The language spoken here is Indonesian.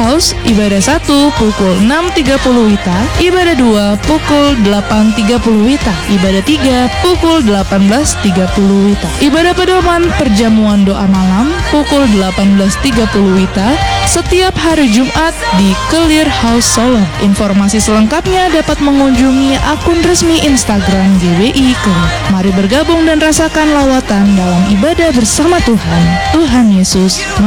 House, ibadah 1 pukul 6.30 WITA, ibadah 2 pukul 8.30 WITA, ibadah 3 pukul 18.30 WITA. Ibadah pedoman perjamuan doa malam pukul 18.30 WITA setiap hari Jumat di Clear House Solo. Informasi selengkapnya dapat mengunjungi akun resmi Instagram GBI Clear. Mari bergabung dan rasakan lawatan dalam ibadah bersama Tuhan. Tuhan Yesus